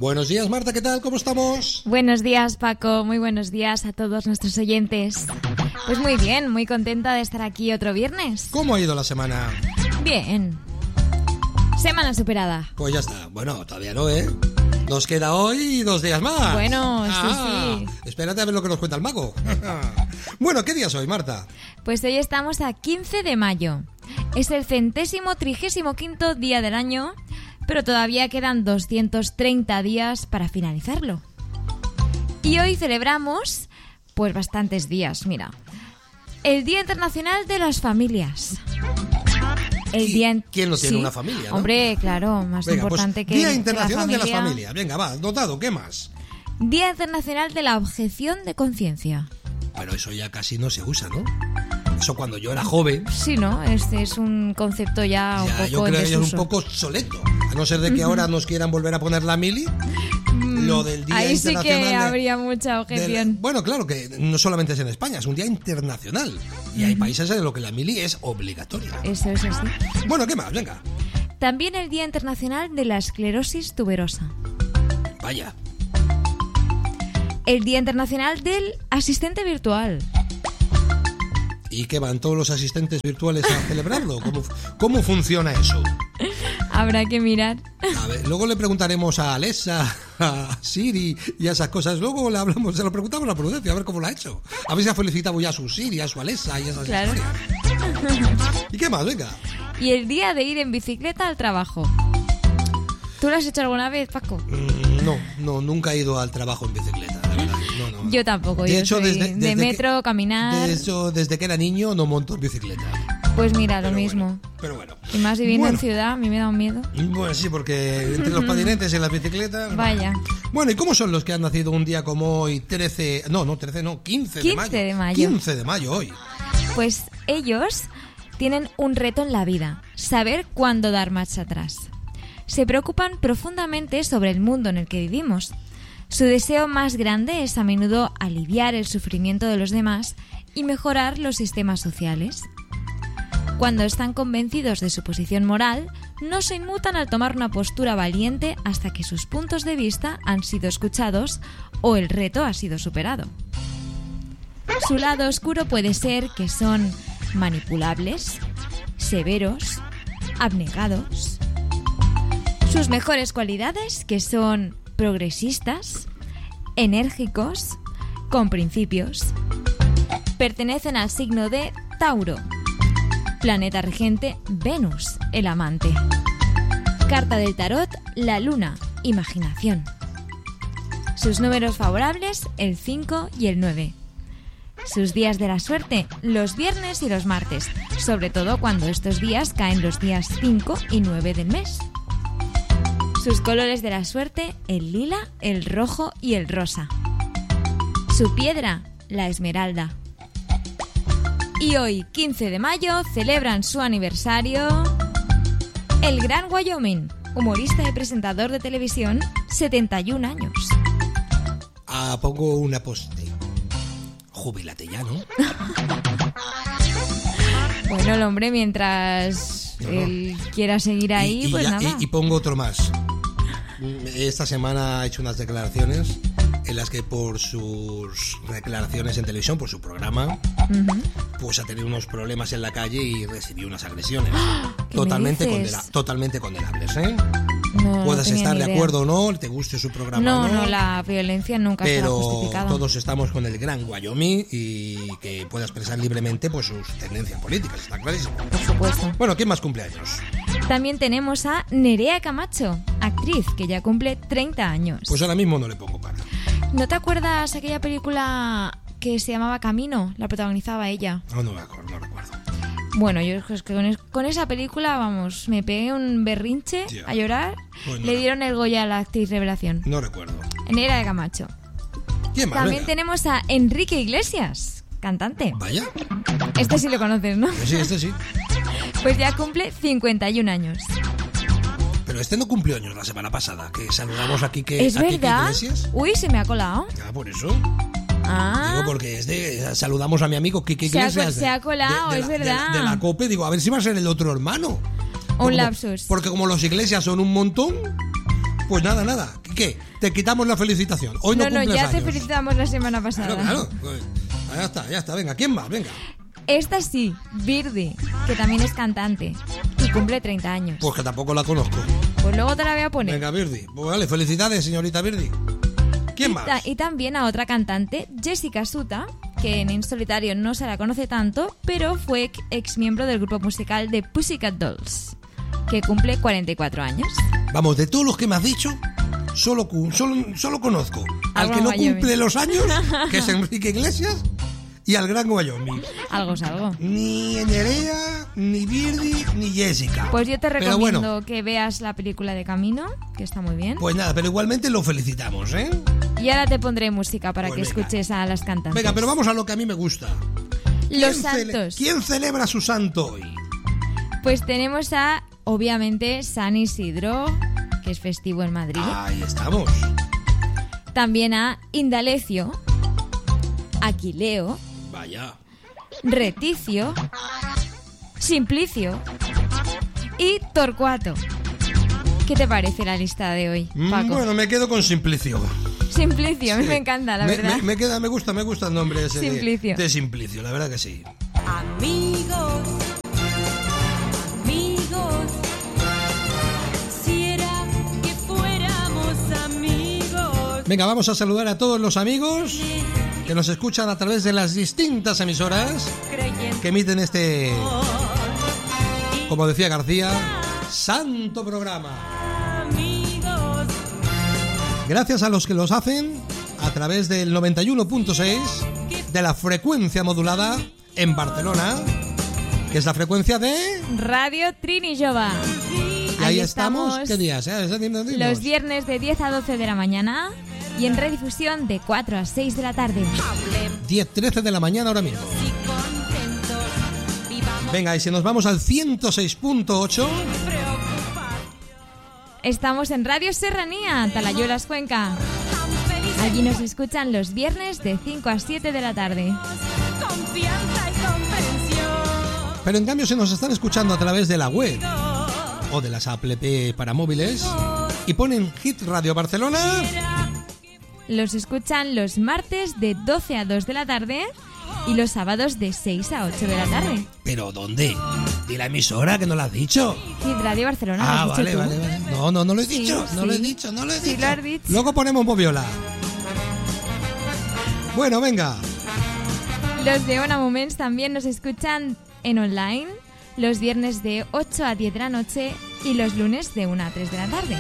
Buenos días, Marta, ¿qué tal? ¿Cómo estamos? Buenos días, Paco. Muy buenos días a todos nuestros oyentes. Pues muy bien, muy contenta de estar aquí otro viernes. ¿Cómo ha ido la semana? Bien. Semana superada. Pues ya está. Bueno, todavía no, ¿eh? Nos queda hoy 2 días más. Bueno, sí. Espérate a ver lo que nos cuenta el mago. Bueno, ¿qué día es hoy, Marta? Pues hoy estamos a 15 de mayo. Es el 135º día del año, pero todavía quedan 230 días para finalizarlo. Y hoy celebramos, pues bastantes días, mira. El Día Internacional de las Familias. ¿Quién no tiene una familia, no? Hombre, claro, más importante que Día Internacional que la de las Familias. Venga, va, notado, ¿qué más? Día Internacional de la Objeción de Conciencia. Pero eso ya casi no se usa, ¿no? Eso cuando yo era joven. Sí, ¿no? Este es un concepto ya un poco yo creo en que es desuso. un poco obsoleto. A no ser de que ahora nos quieran volver a poner la mili. Lo del Día ahí Internacional. Ahí sí que habría mucha objeción. Bueno, claro que no solamente es en España, es un día internacional. Y hay países en los que la mili es obligatoria. Eso es así. Bueno, ¿qué más? Venga. También el Día Internacional de la Esclerosis Tuberosa. Vaya. El Día Internacional del Asistente Virtual. ¿Y qué van todos los asistentes virtuales a celebrarlo? ¿Cómo funciona eso? Habrá que mirar. A ver, luego le preguntaremos a Alexa, a Siri y a esas cosas. Luego se lo preguntamos a Prudencia, a ver cómo lo ha hecho. A ver si ha felicitado ya a su Siri, a su Alexa y esas claro. historias. ¿Y qué más? Venga. Y el día de ir en bicicleta al trabajo. ¿Tú lo has hecho alguna vez, Paco? No, nunca he ido al trabajo en bicicleta, la verdad. No. Yo tampoco, de hecho, soy desde de metro, caminar. De hecho, desde que era niño no monto en bicicleta. Pues mira, lo mismo. Pero bueno. Y más viviendo en ciudad, a mí me da un miedo. Bueno, sí, porque entre los patinetes y las bicicletas... Vaya. Bueno, ¿y cómo son los que han nacido un día como hoy, 15 de mayo? 15 de mayo hoy. Pues ellos tienen un reto en la vida, saber cuándo dar marcha atrás. Se preocupan profundamente sobre el mundo en el que vivimos. Su deseo más grande es a menudo aliviar el sufrimiento de los demás y mejorar los sistemas sociales. Cuando están convencidos de su posición moral, no se inmutan al tomar una postura valiente hasta que sus puntos de vista han sido escuchados o el reto ha sido superado. Su lado oscuro puede ser que son manipulables, severos, abnegados. Sus mejores cualidades, que son progresistas, enérgicos, con principios. Pertenecen al signo de Tauro. Planeta regente, Venus, el amante. Carta del tarot, la luna, imaginación. Sus números favorables, el 5 y el 9. Sus días de la suerte, los viernes y los martes, sobre todo cuando estos días caen los días 5 y 9 del mes. Sus colores de la suerte, el lila, el rojo y el rosa. Su piedra, la esmeralda. Y hoy, 15 de mayo, celebran su aniversario el Gran Wyoming, humorista y presentador de televisión, 71 años. Pongo una poste. Júbilate ya, ¿no? Bueno, el hombre, mientras él quiera seguir ahí, pues nada. Y pongo otro más. Esta semana ha hecho unas declaraciones en las que por sus declaraciones en televisión, por su programa, pues ha tenido unos problemas en la calle y recibió unas agresiones. Totalmente condenables, ¿eh? No, puedas no estar ni de idea. acuerdo o no, te guste su programa o no. No, la violencia nunca estará justificada. Pero todos estamos con el Gran Wyoming y que pueda expresar libremente pues sus tendencias políticas, está clarísimo. Por supuesto. Bueno, ¿quién más cumpleaños? También tenemos a Nerea Camacho, actriz que ya cumple 30 años. Pues ahora mismo no le pongo cara. ¿No te acuerdas aquella película que se llamaba Camino? La protagonizaba ella. No me acuerdo, no recuerdo. Bueno, yo es que con esa película, vamos, me pegué un berrinche a llorar. Pues no, le dieron el Goya a la actriz revelación. No recuerdo. Nerea Camacho. ¿Quién más? También Venga. tenemos a Enrique Iglesias, cantante. Vaya. Este sí lo conoces, ¿no? Sí, este sí. Pues ya cumple 51 años. Pero este no cumplió años la semana pasada, que saludamos aquí que ¿Es a Kike verdad? Iglesias. Uy, se me ha colado. Por eso. Ah. Digo, porque saludamos a mi amigo Kike Iglesias. Se ha colado, es verdad. De la COPE, digo, a ver si va a ser el otro hermano. Un lapsus. Porque como los Iglesias son un montón, pues nada. ¿Qué? Te quitamos la felicitación. Hoy no cumples ya años. te felicitamos la semana pasada. Claro. Pues, ya está. Venga, ¿quién más? Venga. Esta sí, Birdie, que también es cantante y cumple 30 años. Pues que tampoco la conozco. Pues luego te la voy a poner. Venga, Birdie. Pues vale, felicidades, señorita Birdie. ¿Quién más? Y también a otra cantante, Jessica Suta, que en solitario no se la conoce tanto, pero fue ex miembro del grupo musical de Pussycat Dolls, que cumple 44 años. Vamos, de todos los que me has dicho, solo conozco al que no Wyoming. cumple los años, que es Enrique Iglesias, y al gran Wyoming. Algo es algo. Ni Nerea, ni Birdie, ni Jessica. Pues yo te Pero recomiendo bueno, que veas la película de Camino, que está muy bien. pues nada, pero igualmente lo felicitamos, ¿eh? Y ahora te pondré música para Pues que venga. escuches a las cantantes. Venga, pero vamos a lo que a mí me gusta. Los ¿Quién santos. ¿Quién celebra su santo hoy? Pues tenemos a, obviamente, San Isidro, que es festivo en Madrid. Ahí estamos. También a Indalecio, Aquileo, Vaya. Reticio, Simplicio y Torcuato. ¿Qué te parece la lista de hoy, Paco? Bueno, me quedo con Simplicio. Simplicio, a mí me encanta, la verdad. Me gusta el nombre ese Simplicio. de Simplicio, la verdad que sí. Amigos, quisiera que fuéramos amigos. Venga, vamos a saludar a todos los amigos que nos escuchan a través de las distintas emisoras que emiten este, como decía García, santo programa. Amigos, Gracias a los que los hacen a través del 91.6 de la frecuencia modulada en Barcelona, que es la frecuencia de... Radio Trini Jova. Y ahí estamos. ¿Qué días? Los viernes de 10 a 12 de la mañana y en redifusión de 4 a 6 de la tarde. 10-13 de la mañana ahora mismo. y contentos, vivamos Venga, y si nos vamos al 106.8... preocupados. Estamos en Radio Serranía, Talayuelas, Cuenca. Allí nos escuchan los viernes de 5 a 7 de la tarde. Confianza y comprensión. Pero en cambio se nos están escuchando a través de la web o de las app para móviles y ponen Hit Radio Barcelona. Los escuchan los martes de 12 a 2 de la tarde y los sábados de 6 a 8 de la tarde. ¿Pero dónde? Di la emisora, que no lo has dicho. Hit Radio Barcelona, Ah, ¿lo has dicho vale, tú? vale. No lo he Sí, dicho, no sí. lo he dicho. Sí, lo has dicho. Luego ponemos Moviola. Bueno, venga. Los de Ona Moments también nos escuchan en online los viernes de 8 a 10 de la noche y los lunes de 1 a 3 de la tarde.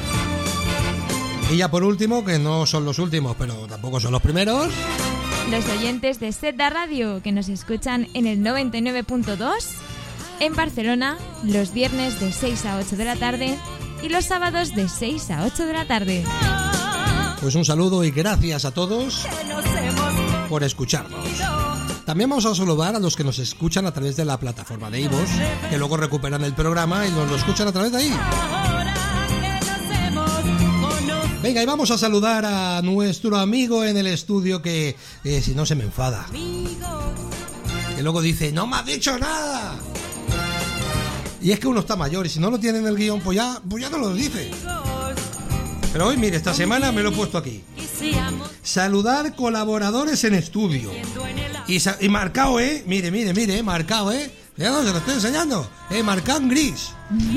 Y ya por último, que no son los últimos, pero tampoco son los primeros, Los oyentes de Seta Radio que nos escuchan en el 99.2 en Barcelona los viernes de 6 a 8 de la tarde y los sábados de 6 a 8 de la tarde. pues un saludo y gracias a todos Que nos hemos por escucharnos. También vamos a saludar a los que nos escuchan a través de la plataforma de iVoox, que luego recuperan el programa y nos lo escuchan a través de ahí. ahora que nos hemos conocido. Venga, y vamos a saludar a nuestro amigo en el estudio que, si no, se me enfada. Que luego dice, no me has dicho nada. Y es que uno está mayor y si no lo tiene en el guión, pues ya no lo dice. Pero hoy, mire, esta semana me lo he puesto aquí. Saludar colaboradores en estudio. Y marcado, mire, marcado, ya no se lo estoy enseñando, marcado en gris.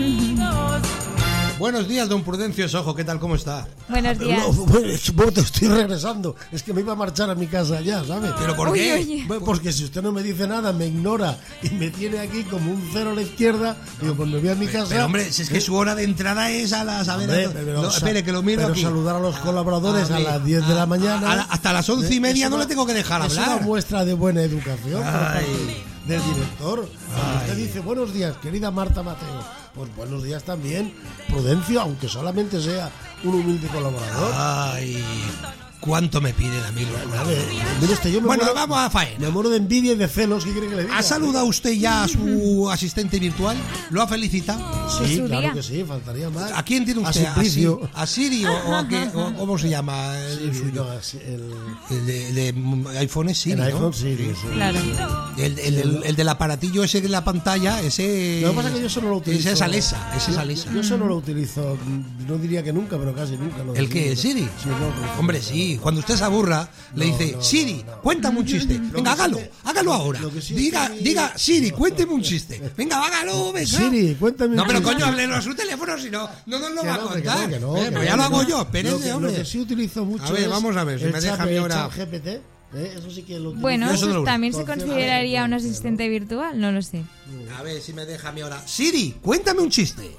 Buenos días, don Prudencio Sojo, ¿qué tal, cómo está? Buenos días. No, te estoy regresando. Es que me iba a marchar a mi casa ya, ¿sabes? ¿Pero por Uy, qué? oye. Bueno, porque si usted no me dice nada, me ignora y me tiene aquí como un cero a la izquierda, digo, pues me voy a mi casa. Pero hombre, si es que su hora de entrada es a las... A ver, Hombre, pero no, espere, que lo miro pero aquí. saludar a los colaboradores a ver, las 10 de la mañana. hasta las 11:30 no le tengo que dejar Es hablar. una muestra de buena educación por Ay. parte del director. Cuando usted dice, buenos días, querida Marta Mateo. Pues buenos días también, Prudencio, aunque solamente sea un humilde colaborador. Ay. ¿Cuánto me piden a mí los A ver, mire usted, yo me Bueno, muero- vamos a faena. Me muero de envidia y de celos. ¿Qué quiere que le diga? ¿Ha saludado usted ya a su asistente virtual? ¿Lo ha felicitado? Sí, su claro día. que sí, faltaría más. ¿A quién tiene A usted? Simplicio. ¿A Siri o a qué? O ¿cómo se llama el Sí, suyo? no, así, el El de iPhone es Siri, el ¿no? iPhone Siri. Sí. Claro. El del aparatillo ese de la pantalla, ese... Lo que pasa es que yo eso no lo utilizo. Ese es Alexa, ese es Alexa. Yo eso no lo utilizo, no diría que nunca, pero casi nunca. Lo ¿El qué? utilizo. ¿Siri? Sí, no lo utilizo. Hombre, sí. Cuando usted se aburra, le dice, Siri, cuéntame un chiste. Venga, hágalo, hágalo ahora. lo que sí es Diga, que- diga, Siri, cuénteme un chiste. Venga, hágalo, venga. Siri, cuéntame No, un pero chiste. coño, háblenos a su teléfono, si no, no nos lo Que va a no, que contar. no, que no, Pues que ya no, lo hago que no. yo, espérense, Lo hombre. que sí utilizo mucho A ver, es vamos a ver, si el me deja chat- mi el hora. chat GPT. Eso sí que lo utilizo. Bueno, Yo eso no lo uso. también se Con cierta consideraría un frecuencia, asistente virtual, no lo sé. A ver si me deja mi hora. Siri, cuéntame un chiste.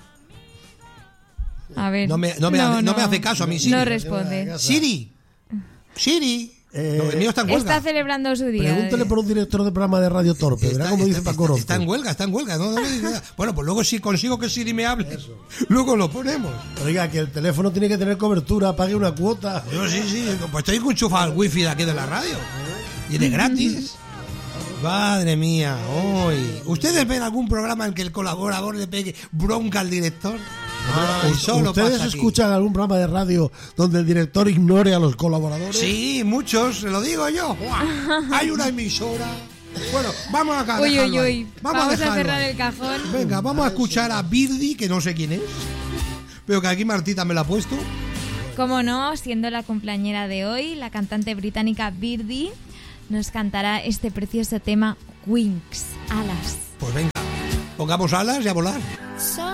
A ver. No me hace caso a mí, Siri. No responde. Siri, No, el mío está en huelga. Está celebrando su día. Pregúntale por un director de programa de Radio Torpe, verá cómo dice Paco Orozco. Está en huelga, no me dice nada. Bueno, pues luego si consigo que Siri me hable, luego lo ponemos. Oiga, que el teléfono tiene que tener cobertura, pague una cuota. Yo sí, pues estoy enchufado al wifi de aquí de la radio. Y de gratis. Madre mía, hoy. ¿Ustedes ven algún programa en que el colaborador le pegue bronca al director? Y solo ¿Ustedes pasa aquí. escuchan algún programa de radio donde el director ignore a los colaboradores? Sí, muchos, se lo digo yo. ¡Buah! Hay una emisora. Bueno, vamos acá. Uy, dejarlo uy, ahí. uy. Vamos a dejarlo cerrar ahí. el cajón. Venga, vamos a escuchar a Birdie, que no sé quién es. Pero que aquí Martita me la ha puesto. Como no, siendo la cumpleañera de hoy, la cantante británica Birdie nos cantará este precioso tema Wings, alas. Pues venga, pongamos alas y a volar. So